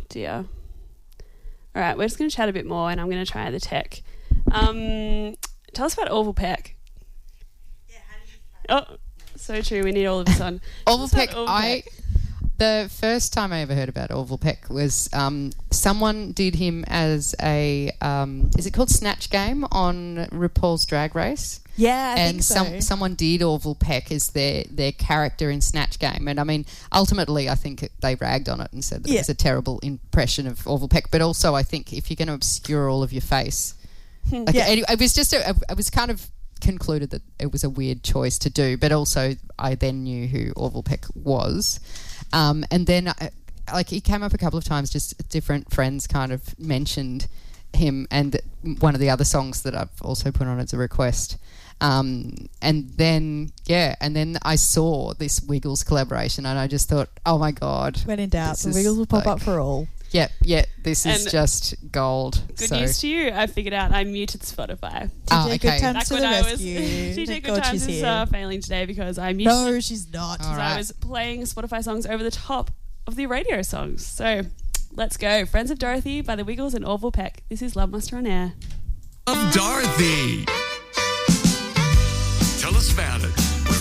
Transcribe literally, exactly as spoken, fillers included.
dear. All right, we're just going to chat a bit more and I'm going to try the tech. Um, tell us about Orville Peck. Yeah, how did you Oh, so true. We need all of this on. Orville Peck, Orville I... Peck. The first time I ever heard about Orville Peck was um, someone did him as a, um, is it called Snatch Game on RuPaul's Drag Race? Yeah, I and think so. some someone did Orville Peck as their, their character in Snatch Game. And, I mean, ultimately I think they ragged on it and said that Yeah. it was a terrible impression of Orville Peck. But also I think if you're going to obscure all of your face... like Yeah. anyway, it was just a, I was kind of concluded that it was a weird choice to do, but also I then knew who Orville Peck was. Um, and then, uh, like, he came up a couple of times, just different friends kind of mentioned him and one of the other songs that I've also put on as a request. Um, and then, yeah, and then I saw this Wiggles collaboration and I just thought, oh, my God. When in doubt, this the is Wiggles will pop like- up for all. Yeah, yeah, this is And just gold. Good so. news to you. I figured out I muted Spotify. Oh, T J, okay. good times Back to when the I was, rescue. T J Thank Good God Times she's is here. uh, failing today because I muted No, she's not. All because I right. was playing Spotify songs over the top of the radio songs. So let's go. Friends of Dorothy by the Wiggles and Orville Peck. This is Love Muster on Air. Of Dorothy. Tell us about it.